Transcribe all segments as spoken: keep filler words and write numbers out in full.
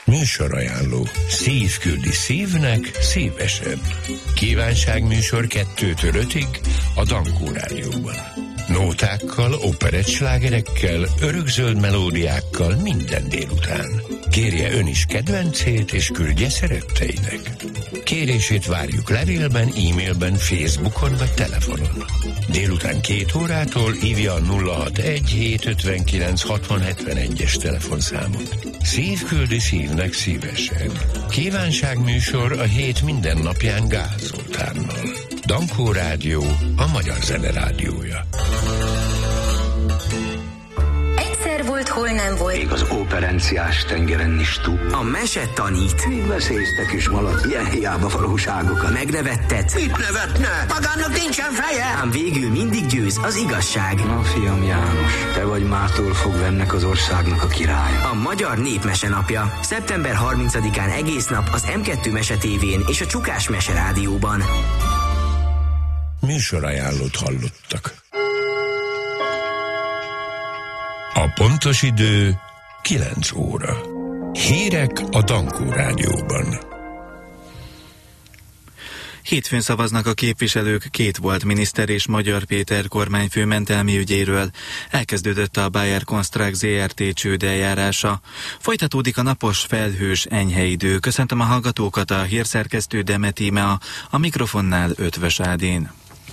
Műsorajánló. Szív küldi szívnek szívesen. Kívánságműsor kettőtől ötig a Dankó Rádióban. Nótákkal, operettslágerekkel, örökzöld melódiákkal minden délután. Kérje ön is kedvencét, és küldje szeretteinek. Kérését várjuk levélben, e-mailben, Facebookon vagy telefonon. Délután két órától hívja a nulla hatvanegy hétszázötvenkilenc hatvan hetvenegyes telefonszámot. Szív küldi szívnek szívesen. Kívánságműsor a hét minden napján Gál Zoltánnal. Dankó Rádió, a magyar zene rádiója. Egyszer volt, hol nem volt. Még az operenciás tengeren is túl. A mese tanít. Még veszélyeztek is malac, ilyen hiába valóságokat. Megnevettet. Mit nevetne? Magának nincsen feje! Ám végül mindig győz az igazság. Na, fiam János, te vagy mától fogva ennek az országnak a királya. A Magyar Népmese napja. szeptember harmincadikán egész nap az em kettő Mese tévén és a Csukás Mese Rádióban. Műsorajánlót hallottak. A pontos idő kilenc óra. Hírek a Dankó Rádióban. Hétfőn szavaznak a képviselők két volt miniszter és Magyar Péter kormányfő mentelmi ügyéről. Elkezdődött a Bayer Konstrakt zé er té csődeljárása. Folytatódik a napos, felhős, enyhe idő. Köszöntöm a hallgatókat, a hírszerkesztő Demetíme, a mikrofonnál Ötvös Ádén.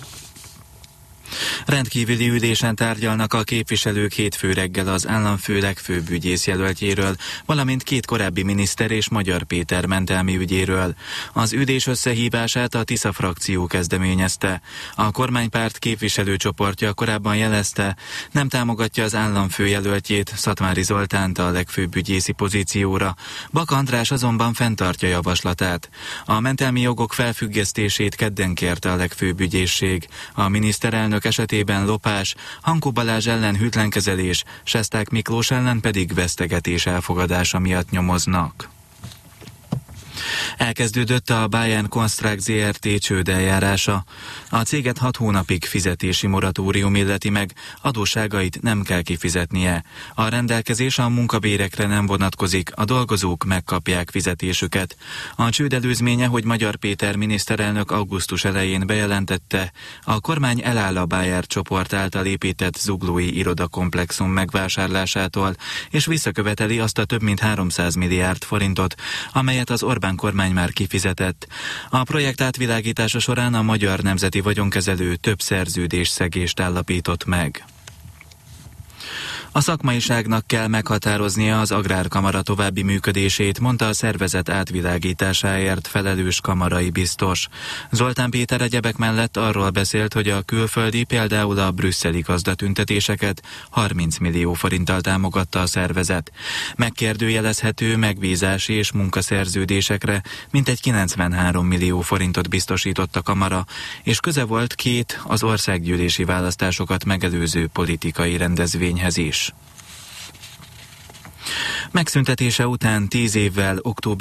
Rendkívüli ülésen tárgyalnak a képviselők hétfő reggel az államfő legfőbb ügyészjelöltjéről, valamint két korábbi miniszter és Magyar Péter mentelmi ügyéről. Az ülés összehívását a Tisza frakció kezdeményezte. A kormánypárt képviselőcsoportja korábban jelezte, nem támogatja az államfő jelöltjét, Szatmári Zoltánt a legfőbb ügyészi pozícióra. Baka András azonban fenntartja javaslatát. A mentelmi jogok felfüggesztését kedden kérte a legfőbb ügyészség. A miniszterelnök esetében lopás, Hankó Balázs ellen hűtlenkezelés, Sesták Miklós ellen pedig vesztegetés elfogadása miatt nyomoznak. Elkezdődött a Bayer Konstrakt zé er té csődeljárása. A céget hat hónapig fizetési moratórium illeti meg, adósságait nem kell kifizetnie. A rendelkezés a munkabérekre nem vonatkozik, a dolgozók megkapják fizetésüket. A csőd előzménye, hogy Magyar Péter miniszterelnök augusztus elején bejelentette, a kormány eláll a Bayer csoport által épített zuglói irodakomplexum megvásárlásától, és visszaköveteli azt a több mint háromszáz milliárd forintot, amelyet az Orbán kormány már kifizetett. A projekt átvilágítása során a Magyar Nemzeti Vagyonkezelő több szerződésszegést állapított meg. A szakmaiságnak kell meghatároznia az Agrárkamara további működését, mondta a szervezet átvilágításáért felelős kamarai biztos. Zoltán Péter egyebek mellett arról beszélt, hogy a külföldi, például a brüsszeli gazdatüntetéseket harminc millió forinttal támogatta a szervezet. Megkérdőjelezhető megbízási és munkaszerződésekre mintegy kilencvenhárom millió forintot biztosított a kamara, és köze volt két az országgyűlési választásokat megelőző politikai rendezvényhez is. Megszüntetése után tíz évvel október